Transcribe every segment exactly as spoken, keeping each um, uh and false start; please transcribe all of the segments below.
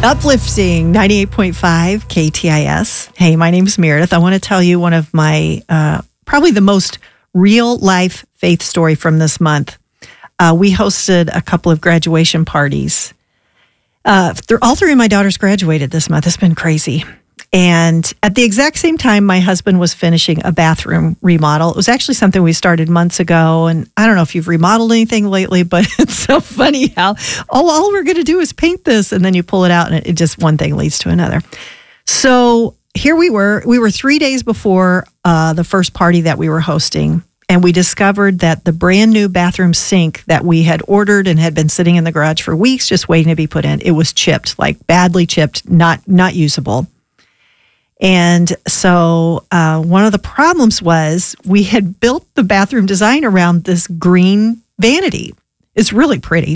Uplifting ninety-eight point five K T I S. Hey, my name's Meredith. I want to tell you one of my, uh, probably the most real life faith story from this month. Uh, we hosted a couple of graduation parties. Uh, th- all three of my daughters graduated this month. It's been crazy. And at the exact same time, my husband was finishing a bathroom remodel. It was actually something we started months ago. And I don't know if you've remodeled anything lately, but it's so funny how, oh, all we're going to do is paint this. And then you pull it out and it, it just one thing leads to another. So here we were. We were three days before uh, the first party that we were hosting. And we discovered that the brand new bathroom sink that we had ordered and had been sitting in the garage for weeks just waiting to be put in, it was chipped, like badly chipped, not not usable. And so uh, one of the problems was we had built the bathroom design around this green vanity. It's really pretty.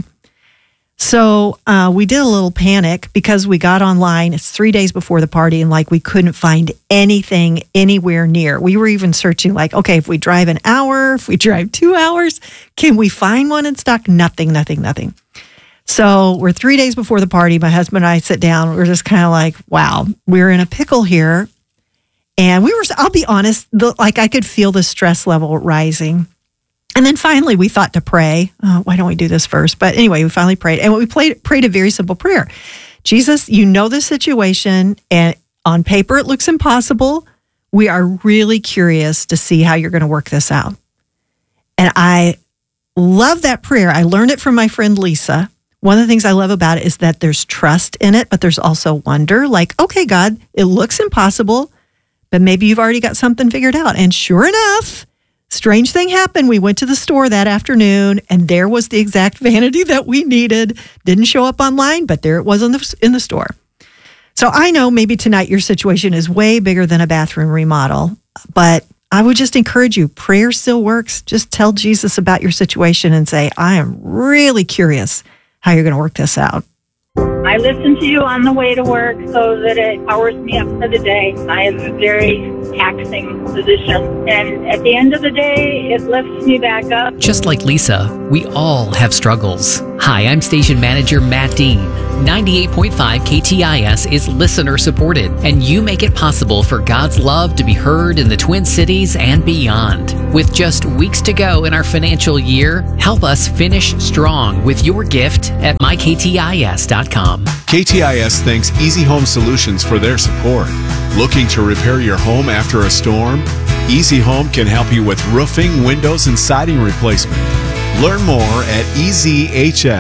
So uh, we did a little panic because we got online. It's three days before the party, and like we couldn't find anything anywhere near. We were even searching like, okay, if we drive an hour, if we drive two hours, can we find one in stock? Nothing, nothing, nothing. So we're three days before the party. My husband and I sit down. We're just kind of like, wow, we're in a pickle here. And we were, I'll be honest, the, like I could feel the stress level rising. And then finally we thought to pray. Oh, why don't we do this first? But anyway, we finally prayed. And we played, prayed a very simple prayer. Jesus, you know the situation, and on paper it looks impossible. We are really curious to see how you're going to work this out. And I love that prayer. I learned it from my friend Lisa. One of the things I love about it is that there's trust in it, but there's also wonder. Like, okay, God, it looks impossible, but maybe you've already got something figured out. And sure enough, strange thing happened. We went to the store that afternoon, and there was the exact vanity that we needed. Didn't show up online, but there it was in the, in the store. So I know maybe tonight your situation is way bigger than a bathroom remodel, but I would just encourage you, prayer still works. Just tell Jesus about your situation and say, I am really curious how you're going to work this out. I listen to you on the way to work so that it powers me up for the day. I have a very taxing position, and at the end of the day, it lifts me back up. Just like Lisa, we all have struggles. Hi, I'm station manager Matt Dean. ninety-eight point five K T I S is listener supported, and you make it possible for God's love to be heard in the Twin Cities and beyond. With just weeks to go in our financial year, help us finish strong with your gift at my k t i s dot com. K T I S thanks Easy Home Solutions for their support. Looking to repair your home after a storm? Easy Home can help you with roofing, windows, and siding replacement. Learn more at E Z H S.